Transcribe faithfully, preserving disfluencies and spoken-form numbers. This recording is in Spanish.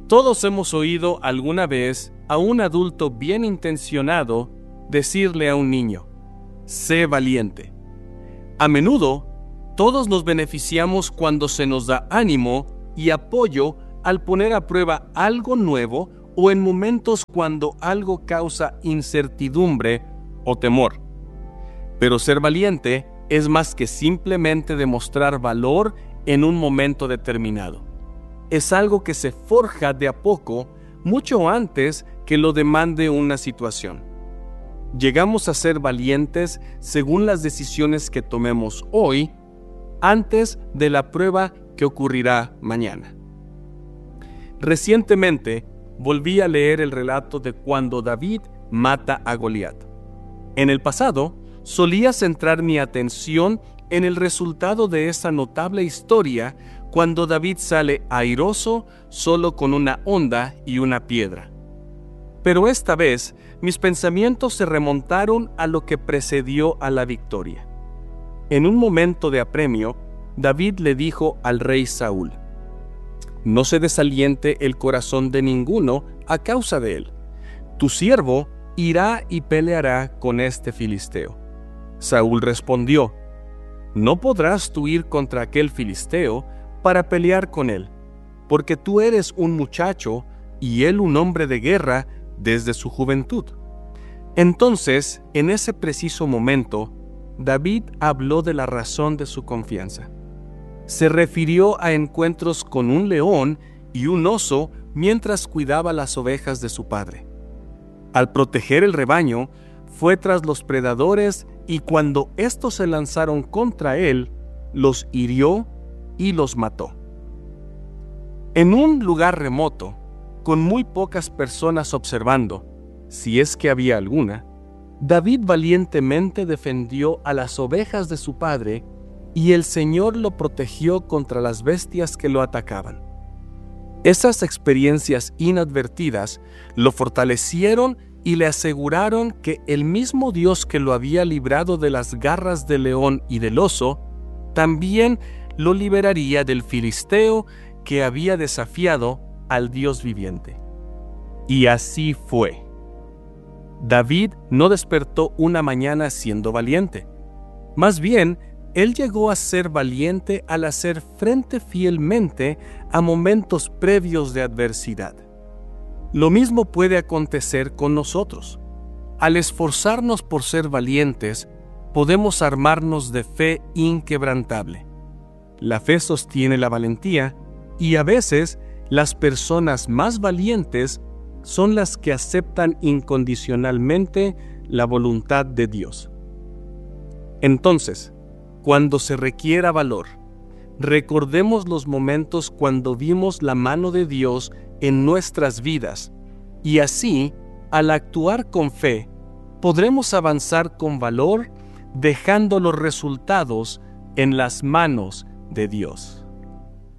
Todos hemos oído alguna vez a un adulto bien intencionado decirle a un niño: sé valiente. A menudo, todos nos beneficiamos cuando se nos da ánimo y apoyo al poner a prueba algo nuevo o en momentos cuando algo causa incertidumbre o temor. Pero ser valiente es más que simplemente demostrar valor en un momento determinado. Es algo que se forja de a poco, mucho antes que lo demande una situación. Llegamos a ser valientes según las decisiones que tomemos hoy, antes de la prueba que ocurrirá mañana. Recientemente, volví a leer el relato de cuando David mata a Goliat. En el pasado, solía centrar mi atención en el resultado de esa notable historia cuando David sale airoso solo con una honda y una piedra. Pero esta vez, mis pensamientos se remontaron a lo que precedió a la victoria. En un momento de apremio, David le dijo al rey Saúl: no se desaliente el corazón de ninguno a causa de él. Tu siervo irá y peleará con este filisteo. Saúl respondió: no podrás tú ir contra aquel filisteo para pelear con él, porque tú eres un muchacho y él un hombre de guerra desde su juventud. Entonces, en ese preciso momento, David habló de la razón de su confianza. Se refirió a encuentros con un león y un oso mientras cuidaba las ovejas de su padre. Al proteger el rebaño, fue tras los predadores y cuando estos se lanzaron contra él, los hirió y los mató. En un lugar remoto, con muy pocas personas observando, si es que había alguna, David valientemente defendió a las ovejas de su padre y el Señor lo protegió contra las bestias que lo atacaban. Esas experiencias inadvertidas lo fortalecieron y le aseguraron que el mismo Dios que lo había librado de las garras del león y del oso, también lo liberaría del filisteo que había desafiado al Dios viviente. Y así fue. David no despertó una mañana siendo valiente. Más bien, él llegó a ser valiente al hacer frente fielmente a momentos previos de adversidad. Lo mismo puede acontecer con nosotros. Al esforzarnos por ser valientes, podemos armarnos de fe inquebrantable. La fe sostiene la valentía y a veces las personas más valientes son las que aceptan incondicionalmente la voluntad de Dios. Entonces, cuando se requiera valor, recordemos los momentos cuando vimos la mano de Dios en nuestras vidas, y así, al actuar con fe, podremos avanzar con valor, dejando los resultados en las manos de Dios.